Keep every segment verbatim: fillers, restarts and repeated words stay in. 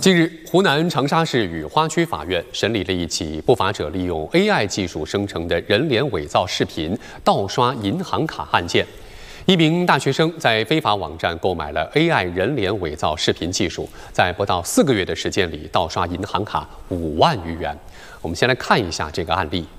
近日，湖南长沙市雨花区法院审理了一起不法者利用 A I 技术生成的人脸伪造视频盗刷银行卡案件。一名大学生在非法网站购买了 A I 人脸伪造视频技术，在不到四个月的时间里盗刷银行卡五万余元。我们先来看一下这个案例。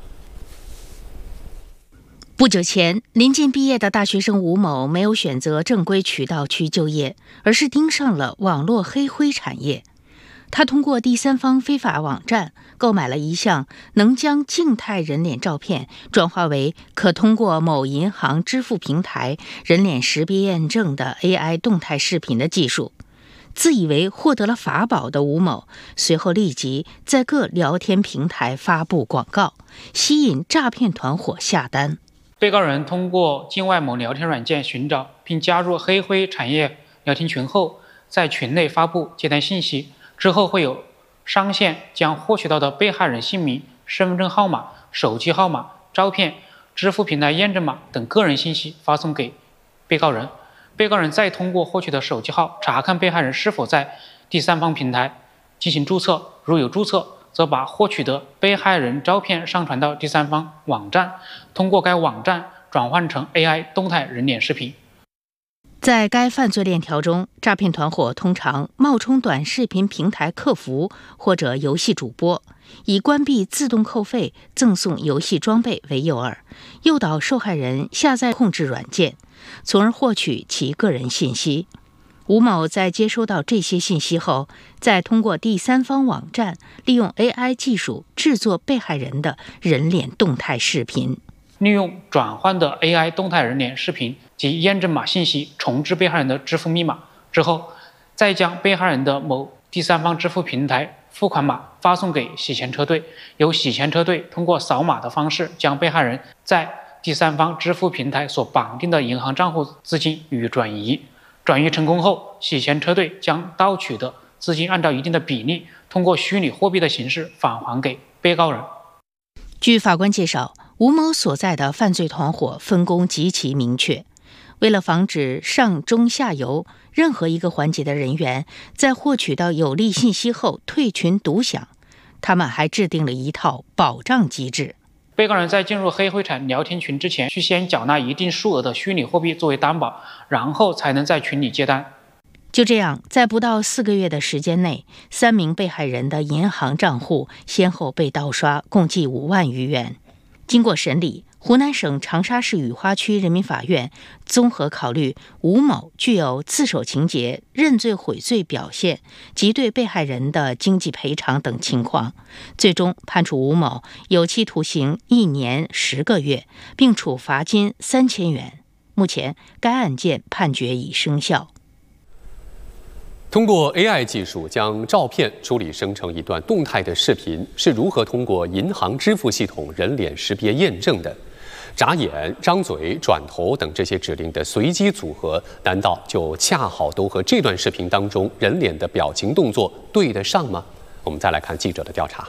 不久前，临近毕业的大学生吴某没有选择正规渠道去就业，而是盯上了网络黑灰产业。他通过第三方非法网站购买了一项能将静态人脸照片转化为可通过某银行支付平台人脸识别验证的 A I 动态视频的技术。自以为获得了法宝的吴某，随后立即在各聊天平台发布广告，吸引诈骗团伙下单。 被告人通过境外某聊天软件寻找并加入黑灰产业聊天群后，在群内发布接单信息，之后会有商线将获取到的被害人姓名、身份证号码、手机号码、照片、支付平台验证码等个人信息发送给被告人。被告人再通过获取的手机号查看被害人是否在第三方平台进行注册，如有注册，则把获取的被害人照片上传到第三方网站，通过该网站转换成 A I 动态人脸视频。 在该犯罪链条中，诈骗团伙通常冒充短视频平台客服或者游戏主播，以关闭自动扣费、赠送游戏装备为诱饵，诱导受害人下载控制软件，从而获取其个人信息。吴某在接收到这些信息后，再通过第三方网站利用 A I 技术制作被害人的人脸动态视频， 利用转换的 A I 动态人脸视频及验证码信息重置被害人的支付密码之后，再将被害人的某第三方支付平台付款码发送给洗钱车队，由洗钱车队通过扫码的方式将被害人在第三方支付平台所绑定的银行账户资金予以转移。转移成功后，洗钱车队将盗取的资金按照一定的比例，通过虚拟货币的形式返还给被告人。 据法官介绍，吴某所在的犯罪团伙分工极其明确，为了防止上中下游任何一个环节的人员在获取到有利信息后退群独享，他们还制定了一套保障机制。 被告人在进入黑灰产聊天群之前，需先缴纳一定数额的虚拟货币作为担保，然后才能在群里接单。 就这样，在不到四个月的时间内，三名被害人的银行账户先后被盗刷，共计五万余元。经过审理，湖南省长沙市雨花区人民法院综合考虑吴某具有自首情节、认罪悔罪表现及对被害人的经济赔偿等情况，最终判处吴某有期徒刑一年十个月，并处罚金三千元。目前，该案件判决已生效。 通过 A I 技术将照片处理生成一段动态的视频，是如何通过银行支付系统人脸识别验证的？眨眼、张嘴、转头等这些指令的随机组合，难道就恰好都和这段视频当中人脸的表情动作对得上吗？我们再来看记者的调查。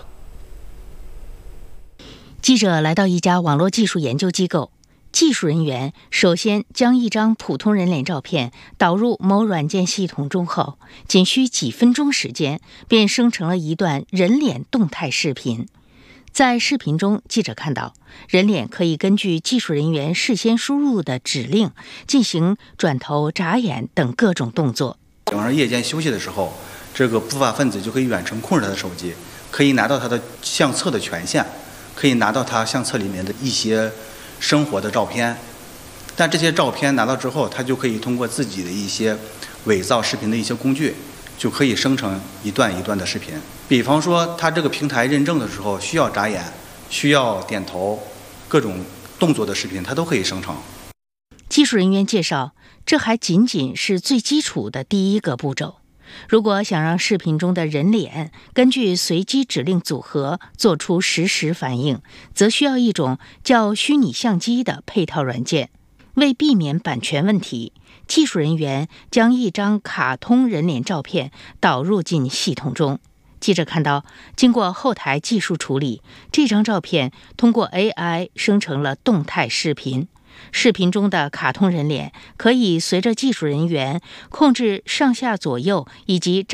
记者来到一家网络技术研究机构，技术人员首先将一张普通人脸照片导入某软件系统中后，仅需几分钟时间，便生成了一段人脸动态视频。在视频中，记者看到人脸可以根据技术人员事先输入的指令进行转头、眨眼等各种动作。 晚上夜间休息的时候，这个不法分子就可以远程控制他的手机，可以拿到他的相册的权限，可以拿到他相册里面的一些生活的照片。但这些照片拿到之后，他就可以通过自己的一些伪造视频的一些工具，就可以生成一段一段的视频。比方说他这个平台认证的时候需要眨眼、需要点头，各种动作的视频它都可以生成。 技术人员介绍，这还仅仅是最基础的第一个步骤。如果想让视频中的人脸根据随机指令组合做出实时反应，则需要一种叫虚拟相机的配套软件。为避免版权问题，技术人员将一张卡通人脸照片导入进系统中。记者看到，经过后台技术处理，这张照片通过 A I 生成了动态视频。视频中的卡通人脸可以随着技术人员控制上下左右以及